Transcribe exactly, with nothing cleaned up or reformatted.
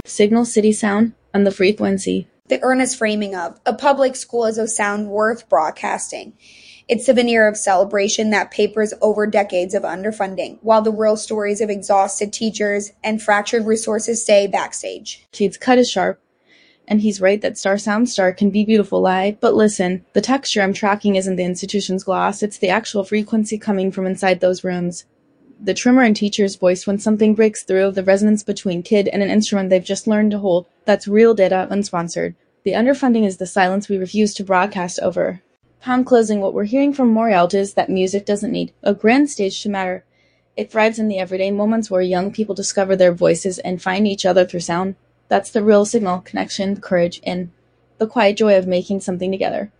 Signal City Sound and the frequency. The earnest framing of a public school as a sound worth broadcasting. It's the veneer of celebration that papers over decades of underfunding, while the real stories of exhausted teachers and fractured resources stay backstage. Cade's cut is sharp, and he's right that Star Sound Star can be beautiful live, but listen, the texture I'm tracking isn't the institution's gloss, it's the actual frequency coming from inside those rooms. The trimmer and teacher's voice when something breaks through, the resonance between kid and an instrument they've just learned to hold. That's real data, unsponsored. The underfunding is the silence we refuse to broadcast over. Pound closing, what we're hearing from Morialt is that music doesn't need a grand stage to matter. It thrives in the everyday moments where young people discover their voices and find each other through sound. That's the real signal, connection, courage, and the quiet joy of making something together.